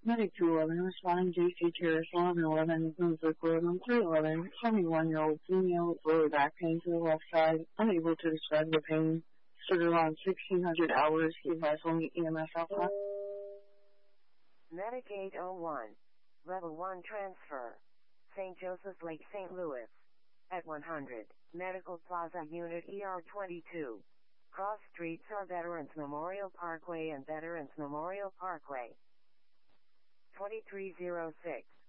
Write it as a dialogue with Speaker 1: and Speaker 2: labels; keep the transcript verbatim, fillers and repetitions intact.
Speaker 1: Medic two eleven, responding J C Terrace eleven eleven, Brunswick Road on three eleven, twenty-one-year-old female with lower back pain to the left side, unable to describe the pain, stood around sixteen hundred hours, he advised only E M S Alpha.
Speaker 2: Medic eight oh one, Level one transfer, Saint Joseph Lake, Saint Louis, at one hundred, Medical Plaza Unit E R twenty-two. Cross streets are Veterans Memorial Parkway and Veterans Memorial Parkway. twenty-three oh six.